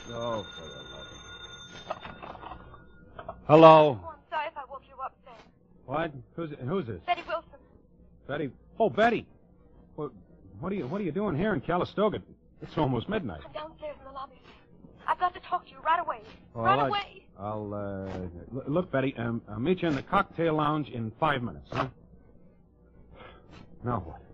Oh, for the love of... Hello? Oh, I'm sorry if I woke you up, sir. What? Who's this? Betty Wilson. Betty? Oh, Betty. What are you doing here in Calistoga? It's almost midnight. I'm downstairs in the lobby, sir. I've got to talk to you right away. Well, right away. Look, Betty, I'll meet you in the cocktail lounge in 5 minutes, huh? Now what?